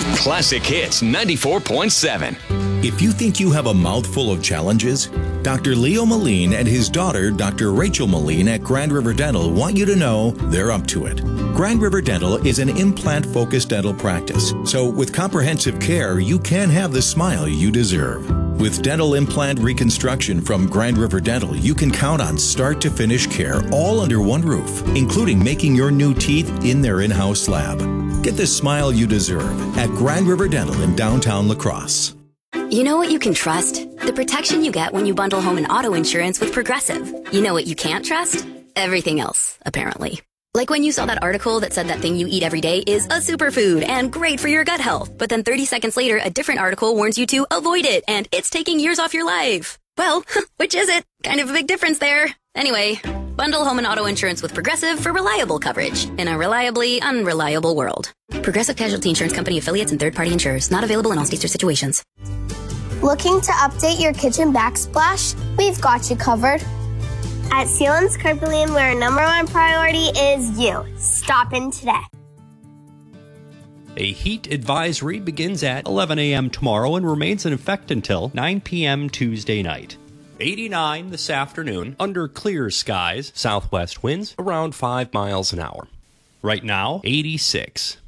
Classic Hits 94.7. If you think you have a mouthful of challenges, Dr. Leo Moline and his daughter, Dr. Rachel Moline at Grand River Dental want you to know they're up to it. Grand River Dental is an implant-focused dental practice, so with comprehensive care, you can have the smile you deserve. With dental implant reconstruction from Grand River Dental, you can count on start-to-finish care all under one roof, including making your new teeth in their in-house lab. Get the smile you deserve at Grand River Dental in downtown La Crosse. You know what you can trust? The protection you get when you bundle home and auto insurance with Progressive. You know what you can't trust? Everything else, apparently. Like when you saw that article that said that thing you eat every day is a superfood and great for your gut health. But then 30 seconds later, a different article warns you to avoid it and it's taking years off your life. Well, which is it? Kind of a big difference there. Anyway, bundle home and auto insurance with Progressive for reliable coverage in a reliably unreliable world. Progressive Casualty Insurance Company affiliates and third-party insurers. Not available in all states or situations. Looking to update your kitchen backsplash? We've got you covered. At Sealands Carpelian, where our number one priority is you. Stop in today. A heat advisory begins at 11 a.m. tomorrow and remains in effect until 9 p.m. Tuesday night. 89 this afternoon, under clear skies, southwest winds around 5 miles an hour. Right now, 86.